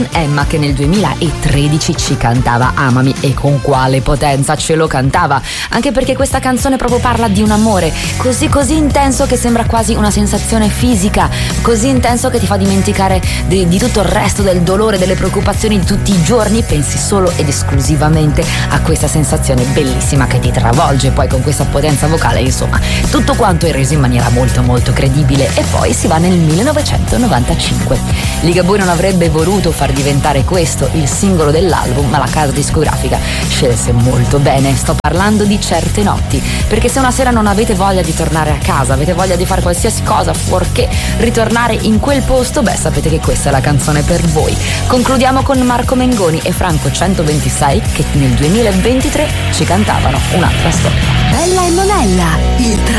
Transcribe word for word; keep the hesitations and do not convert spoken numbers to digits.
Emma, che nel duemilatredici ci cantava Amami, e con quale potenza ce lo cantava, anche perché questa canzone proprio parla di un amore così così intenso che sembra quasi una sensazione fisica, così intenso che ti fa dimenticare di, di tutto il resto, del dolore, delle preoccupazioni di tutti i giorni, pensi solo ed esclusivamente a questa sensazione bellissima che ti travolge, poi con questa potenza vocale, insomma, tutto quanto è reso in maniera molto molto credibile. E poi si va nel millenovecentonovantacinque. Ligabue non avrebbe voluto far diventare questo il singolo dell'album, ma la casa discografica scelse molto bene. Sto parlando di Certe notti, perché se una sera non avete voglia di tornare a casa, avete voglia di fare qualsiasi cosa fuorché ritornare in quel posto, beh, sapete che questa è la canzone per voi. Concludiamo con Marco Mengoni e Franco centoventisei, che nel duemilaventitré ci cantavano un'altra storia. Bella e Monella, il tre